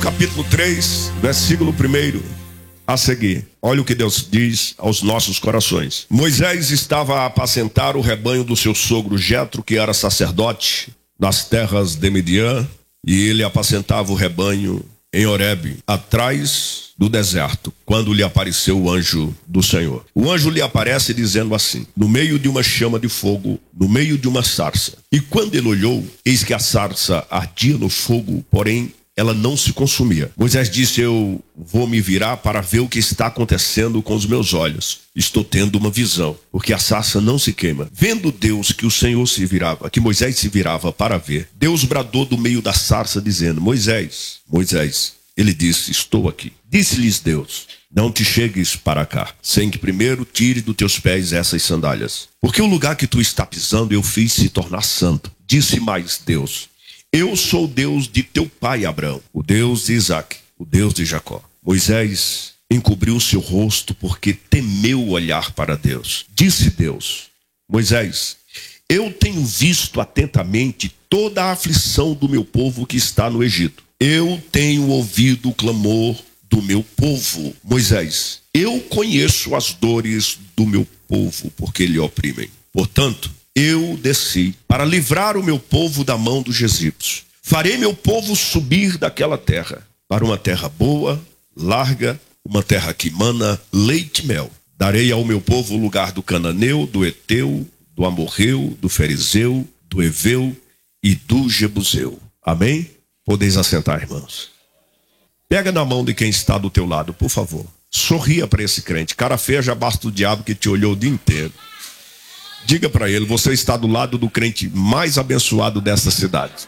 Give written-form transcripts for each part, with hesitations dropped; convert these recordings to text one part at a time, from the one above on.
Capítulo 3, versículo 1 a seguir. Olha o que Deus diz aos nossos corações. Moisés estava a apacentar o rebanho do seu sogro Jetro, que era sacerdote nas terras de Midian, e ele apacentava o rebanho em Horebe, atrás do deserto, quando lhe apareceu o anjo do Senhor. O anjo lhe aparece dizendo assim, no meio de uma chama de fogo, no meio de uma sarça. E quando ele olhou, eis que a sarça ardia no fogo, porém ela não se consumia. Moisés disse, eu vou me virar para ver o que está acontecendo com os meus olhos. Estou tendo uma visão, porque a sarça não se queima. Vendo Deus que o Senhor se virava, que Moisés se virava para ver, Deus bradou do meio da sarça dizendo, Moisés, Moisés. Ele disse, estou aqui. Disse-lhes Deus, não te chegues para cá, sem que primeiro tire dos teus pés essas sandálias. Porque o lugar que tu está pisando eu fiz se tornar santo. Disse mais Deus, eu sou o Deus de teu pai Abraão, o Deus de Isaque, o Deus de Jacó. Moisés encobriu seu rosto porque temeu olhar para Deus. Disse Deus, Moisés, eu tenho visto atentamente toda a aflição do meu povo que está no Egito. Eu tenho ouvido o clamor do meu povo. Moisés, eu conheço as dores do meu povo, porque lhe oprimem. Portanto, eu desci para livrar o meu povo da mão dos egípcios. Farei meu povo subir daquela terra, para uma terra boa, larga, uma terra que mana leite e mel. Darei ao meu povo o lugar do cananeu, do eteu, do amorreu, do ferizeu, do eveu e do jebuseu. Amém? Podeis assentar, irmãos. Pega na mão de quem está do teu lado, por favor. Sorria para esse crente. Cara feia já basta o diabo que te olhou o dia inteiro. Diga para ele, você está do lado do crente mais abençoado dessa cidade.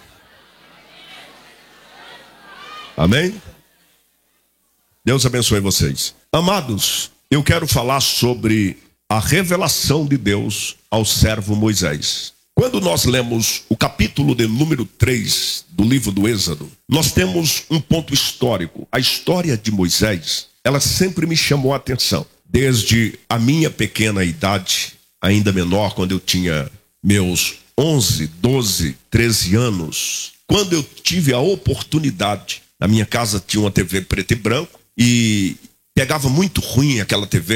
Amém? Deus abençoe vocês. Amados, eu quero falar sobre a revelação de Deus ao servo Moisés. Quando nós lemos o capítulo de número 3 do livro do Êxodo, nós temos um ponto histórico. A história de Moisés, ela sempre me chamou a atenção. Desde a minha pequena idade, ainda menor, quando eu tinha meus 11, 12, 13 anos, quando eu tive a oportunidade, na minha casa tinha uma TV preto e branco, e pegava muito ruim aquela TV,